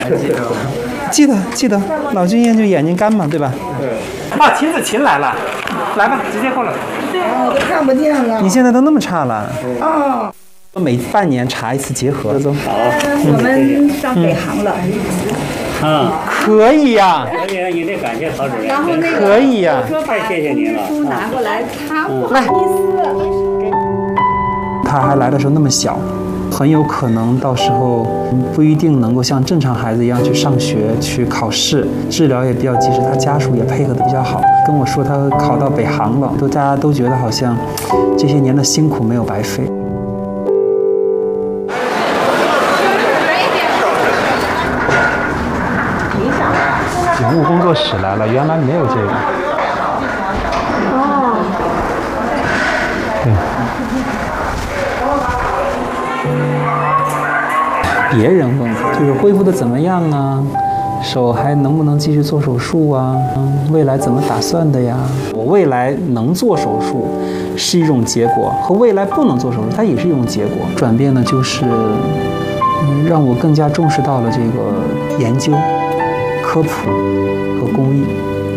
记得，老君研究眼睛干嘛，对吧？ 对。啊，秦子琴来了，来吧，直接过来。 都看不见了。 你现在都那么差了？ 哦。 每半年查一次结核。 好，我们上北航了。 可以呀。 可以，你得感谢曹主任。 然后那个可以呀。 太谢谢您了。 书拿过来，他不好意思。 他还来的时候那么小。很有可能到时候不一定能够像正常孩子一样去上学、去考试，治疗也比较及时，他家属也配合得比较好。跟我说他考到北航了，大家都觉得好像这些年的辛苦没有白费。人物工作室来了，原来没有这个。哦。对。别人问就是恢复的怎么样啊，手还能不能继续做手术啊？未来怎么打算的呀？我未来能做手术是一种结果，和未来不能做手术它也是一种结果。转变呢，就是让我更加重视到了这个研究、科普和公益。